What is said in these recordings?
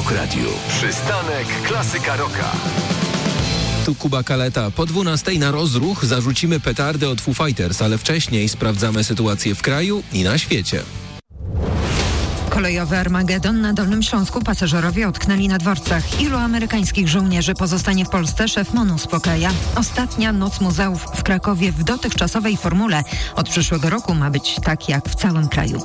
Rock Radio. Przystanek Klasyka Rocka. Tu Kuba Kaleta. Po 12 na rozruch zarzucimy petardy od Foo Fighters, ale wcześniej sprawdzamy sytuację w kraju i na świecie. Kolejowy Armagedon na Dolnym Śląsku. Pasażerowie utknęli na dworcach. Ilu amerykańskich żołnierzy pozostanie w Polsce? Szef MON uspokaja. Ostatnia Noc Muzeów w Krakowie w dotychczasowej formule. Od przyszłego roku ma być tak jak w całym kraju.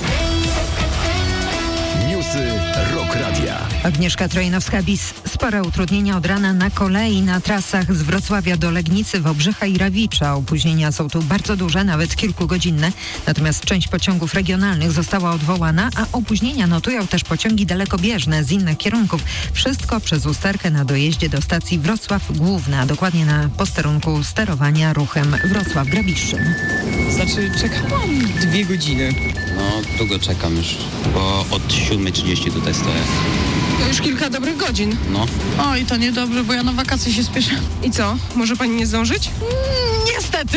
Newsy Rock Radia. Agnieszka Trojnowska-Bis. Spore utrudnienia od rana na kolei na trasach z Wrocławia do Legnicy, Wałbrzycha i Rawicza. Opóźnienia są tu bardzo duże, nawet kilkugodzinne. Natomiast część pociągów regionalnych została odwołana, a opóźnienia notują też pociągi dalekobieżne z innych kierunków. Wszystko przez usterkę na dojeździe do stacji Wrocław Główna, a dokładnie na posterunku sterowania ruchem Wrocław-Grabiszczyn. Znaczy, czekałam 2 godziny. No, długo czekam już, bo od 7:30 tutaj stoję. To już kilka dobrych godzin. No. Oj, to niedobrze, bo ja na wakacje się spieszę. I co? Może pani nie zdążyć? Niestety.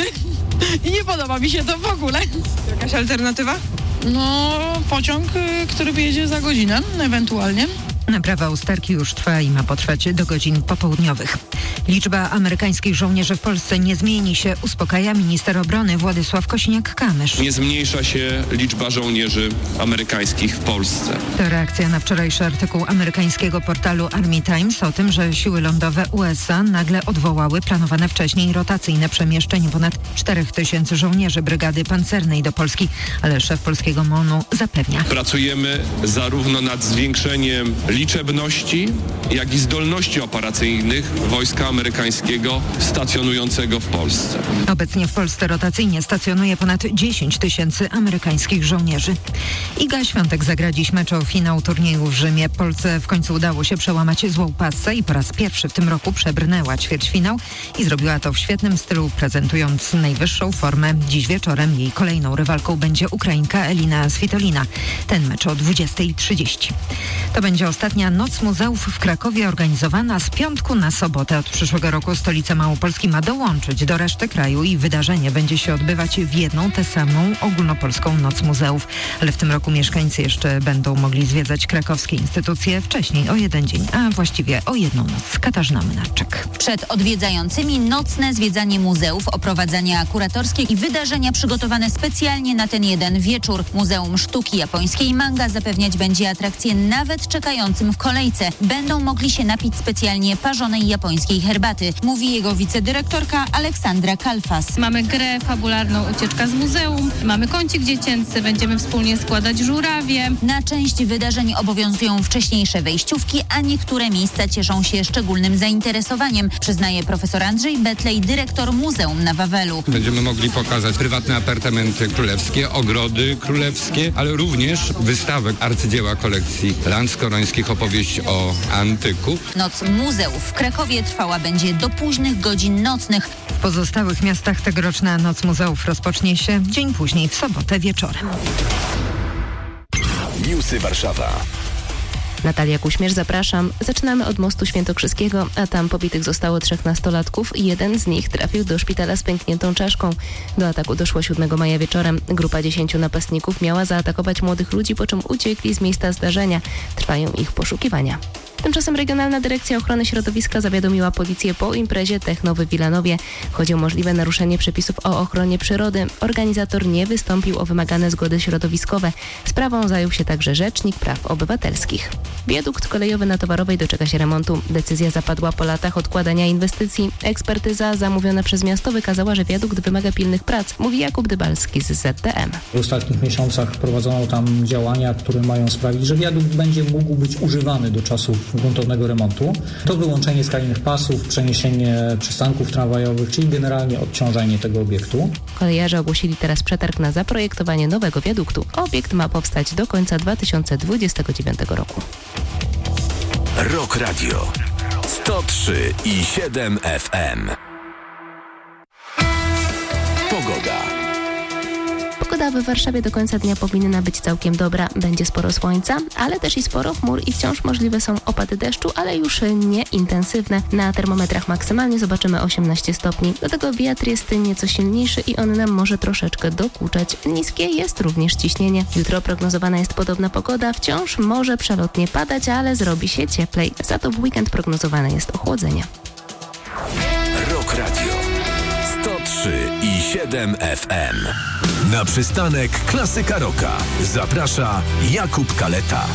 I nie podoba mi się to w ogóle. Jakaś alternatywa? No, pociąg, który wyjedzie za godzinę, ewentualnie. Naprawa usterki już trwa i ma potrwać do godzin popołudniowych. Liczba amerykańskich żołnierzy w Polsce nie zmieni się, uspokaja minister obrony Władysław Kosiniak-Kamysz. Nie zmniejsza się liczba żołnierzy amerykańskich w Polsce. To reakcja na wczorajszy artykuł amerykańskiego portalu Army Times o tym, że siły lądowe USA nagle odwołały planowane wcześniej rotacyjne przemieszczenie ponad 4000 żołnierzy brygady pancernej do Polski, ale szef polskiego MON-u zapewnia. Pracujemy zarówno nad zwiększeniem liczebności, jak i zdolności operacyjnych wojska amerykańskiego stacjonującego w Polsce. Obecnie w Polsce rotacyjnie stacjonuje ponad 10 000 amerykańskich żołnierzy. Iga Świątek zagra dziś mecz o finał turnieju w Rzymie. Polsce w końcu udało się przełamać złą passę i po raz pierwszy w tym roku przebrnęła ćwierćfinał i zrobiła to w świetnym stylu, prezentując najwyższą formę. Dziś wieczorem jej kolejną rywalką będzie Ukrainka Elina Svitolina. Ten mecz o 20:30. To będzie ostatnia Noc Muzeów w Krakowie, organizowana z piątku na sobotę. Od przyszłego roku stolica Małopolski ma dołączyć do reszty kraju i wydarzenie będzie się odbywać w jedną tę samą ogólnopolską Noc Muzeów. Ale w tym roku mieszkańcy jeszcze będą mogli zwiedzać krakowskie instytucje wcześniej o jeden dzień, a właściwie o jedną noc. Katarzyna Mynarczyk. Przed odwiedzającymi nocne zwiedzanie muzeów, oprowadzania kuratorskie i wydarzenia przygotowane specjalnie na ten jeden wieczór. Muzeum Sztuki Japońskiej Manga zapewniać będzie atrakcje nawet czekającym w kolejce. Będą mogli się napić specjalnie parzonej japońskiej herbaty, mówi jego wicedyrektorka Aleksandra Kalfas. Mamy grę fabularną Ucieczka z muzeum, mamy kącik dziecięcy, będziemy wspólnie składać żurawie. Na część wydarzeń obowiązują wcześniejsze wejściówki, a niektóre miejsca cieszą się szczególnym zainteresowaniem, przyznaje profesor Andrzej Betlej, dyrektor Muzeum na Wawelu. Będziemy mogli pokazać prywatne apartamenty królewskie, ogrody królewskie, ale również wystawę arcydzieła kolekcji Landskorońskich, opowieść o antyku. Noc Muzeów w Krakowie trwała będzie do późnych godzin nocnych. W pozostałych miastach tegoroczna Noc Muzeów rozpocznie się dzień później, w sobotę wieczorem. Newsy Warszawa. Natalia Kuśmierz, zapraszam. Zaczynamy od Mostu Świętokrzyskiego, a tam pobitych zostało 3 nastolatków i jeden z nich trafił do szpitala z pękniętą czaszką. Do ataku doszło 7 maja wieczorem. Grupa 10 napastników miała zaatakować młodych ludzi, po czym uciekli z miejsca zdarzenia. Trwają ich poszukiwania. Tymczasem Regionalna Dyrekcja Ochrony Środowiska zawiadomiła policję po imprezie techno w Wilanowie. Chodzi o możliwe naruszenie przepisów o ochronie przyrody. Organizator nie wystąpił o wymagane zgody środowiskowe. Sprawą zajął się także Rzecznik Praw Obywatelskich. Wiadukt kolejowy na Towarowej doczeka się remontu. Decyzja zapadła po latach odkładania inwestycji. Ekspertyza zamówiona przez miasto wykazała, że wiadukt wymaga pilnych prac, mówi Jakub Dybalski z ZDM. W ostatnich miesiącach prowadzono tam działania, które mają sprawić, że wiadukt będzie mógł być używany do czasów gruntownego remontu. To wyłączenie skrajnych pasów, przeniesienie przystanków tramwajowych, czyli generalnie odciążenie tego obiektu. Kolejarze ogłosili teraz przetarg na zaprojektowanie nowego wiaduktu. Obiekt ma powstać do końca 2029 roku. Rock Radio 103,7 FM. Pogoda. Pogoda w Warszawie do końca dnia powinna być całkiem dobra. Będzie sporo słońca, ale też i sporo chmur i wciąż możliwe są opady deszczu, ale już nie intensywne. Na termometrach maksymalnie zobaczymy 18 stopni. Do tego wiatr jest nieco silniejszy i on nam może troszeczkę dokuczać. Niskie jest również ciśnienie. Jutro prognozowana jest podobna pogoda. Wciąż może przelotnie padać, ale zrobi się cieplej. Za to w weekend prognozowane jest ochłodzenie. Rock Radio 103,7 FM. Na przystanek Klasyka Rocka zaprasza Jakub Kaleta.